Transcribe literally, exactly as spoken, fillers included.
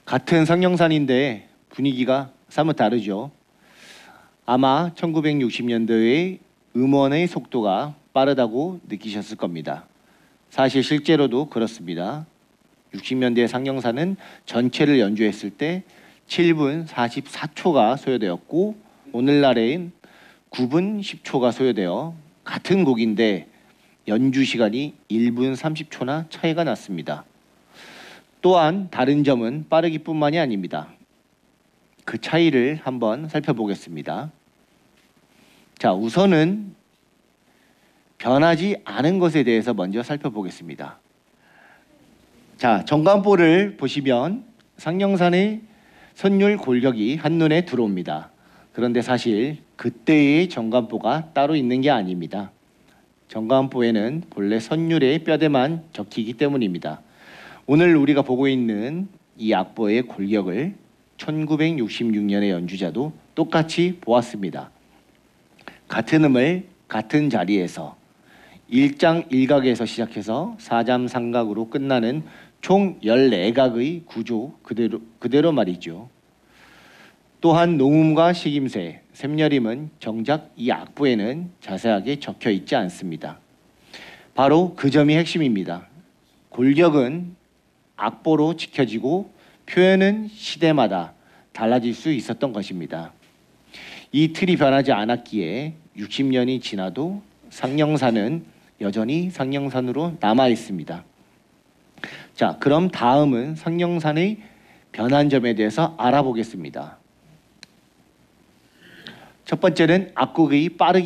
같은 상령산인데 분위기가 사뭇 다르죠. 아마 천구백육십 년도의 음원의 속도가 빠르다고 느끼셨을 겁니다. 사실 실제로도 그렇습니다. 육십 년대 상령산은 전체를 연주했을 때 칠 분 사십사 초가 소요되었고 오늘날엔 구 분 십 초가 소요되어 같은 곡인데 연주 시간이 일 분 삼십 초나 차이가 났습니다. 또한 다른 점은 빠르기뿐만이 아닙니다. 그 차이를 한번 살펴보겠습니다. 자, 우선은 변하지 않은 것에 대해서 먼저 살펴보겠습니다. 자, 정관보를 보시면 상령산의 선율 골격이 한눈에 들어옵니다. 그런데 사실 그때의 정관보가 따로 있는 게 아닙니다. 정관보에는 본래 선율의 뼈대만 적히기 때문입니다. 오늘 우리가 보고 있는 이 악보의 골격을 천구백육십육 년의 연주자도 똑같이 보았습니다. 같은 음을 같은 자리에서 일장일각에서 시작해서 사잠삼각으로 끝나는 총 열네 각의 구조 그대로, 그대로 말이죠. 또한 농음과 식임새, 샘여림은 정작 이 악보에는 자세하게 적혀 있지 않습니다. 바로 그 점이 핵심입니다. 골격은 악보로 지켜지고 표현은 시대마다 달라질 수 있었던 것입니다. 이 틀이 변하지 않았기에 육십 년이 지나도 상령산은 여전히 상령산으로 남아 있습니다. 자, 그럼 다음은 상령산의 변한 점에 대해서 알아보겠습니다. 첫 번째는 악곡의 빠르기